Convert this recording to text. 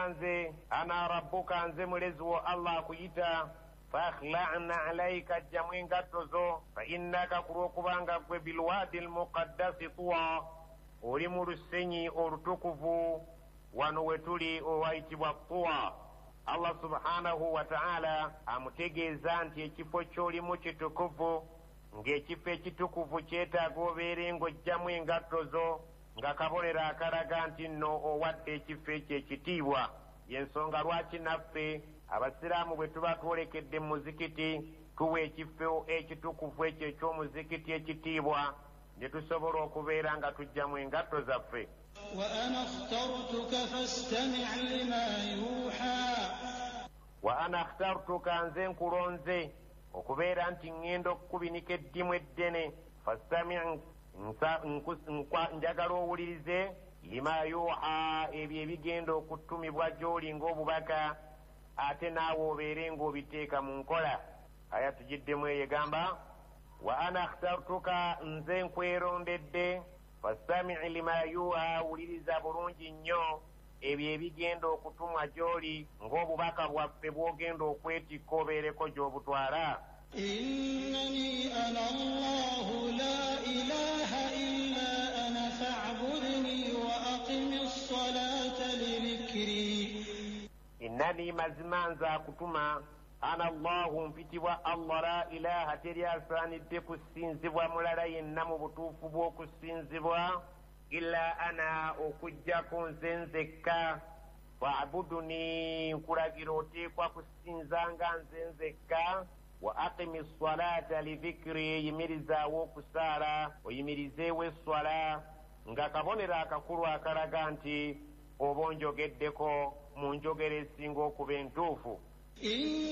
nze ana rabbuka nze mulezi wo Allah akuyita fakhla'na alayka ajjamu engatto zo fa innaka kulwokubanga gwe bilwadi almuqaddasi tuwa oli mu lusenyi olutukuvu wano wetuli owayitibwa tuwa. Allah subhanahu wa ta'ala amutegeeza nti ekifo ky'olimu kitukuvu, ng'ekifo ekitukuvu kyetaaga obeere ng'ojjamu engatto zo nga kabonero akalaga nti nno owadde ekifo ekyo ekitiibwa. Y'ensonga lwaki naffe abasiraamu bwe tuba twolekedde mu muzikiti tuwa ekifo ekitukuvu ekyo eky'omuzikiti ekitiibwa ne tusobola okubeera nga tujjamu engatto zaffe. وأنا اخترتك فاستمع لما يوحى وأنا اخترتك nze nkulonze okubeera nti ŋŋenda okukubinika eddimu eddene fastami' njagala owulirize lima yuha ebyo ebigenda okutumibwa gy'oli ng'obubaka ate naawe obeere ng'obiteeka mu nkola. Aya tugiddemu eyegamba wa ana akhtartuka nze nkwerondedde fastami' lima yuha wuliriza bulungi nnyo ebyo ebigenda okutumwa gy'oli ng'obubaka bwaffe bw'ogenda okwetikka obeereko gy'obutwala. إنني أنا الله لا إله إلا أنا فاعبدني وأقم الصلاة لذكري. إنني مزمان كتما أنا الله mpitibwa Allah la ilaha teri asaanidde kusinzibwa mulala yenna mu butuufu bw'okusinzibwa illa ana okujjako nze nzekka. Fa'buduni nkulagira oteekwa kusinzanga nze nzekka. Wa aqimi ssalata lidhikri yimirizaawo okusaala oyimirizeewo esswala nga kabonero akakulu akalaga nti oba onjogeddeko mu njogera esinga okuba entuufu.